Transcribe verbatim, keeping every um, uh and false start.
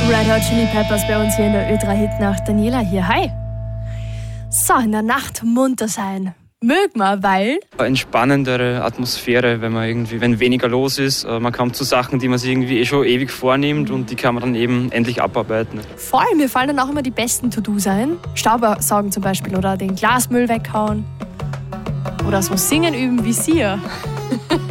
Red Hot Chili Peppers bei uns hier in der Ö drei Hitnacht. Daniela hier, hi. So, in der Nacht munter sein. Mögen wir, weil... Eine entspannendere Atmosphäre, wenn man irgendwie, wenn weniger los ist. Man kommt zu Sachen, die man sich irgendwie eh schon ewig vornimmt und die kann man dann eben endlich abarbeiten. Voll, mir fallen dann auch immer die besten To-Dos ein. Staubsaugen zum Beispiel oder den Glasmüll weghauen. Oder so singen üben wie Sie.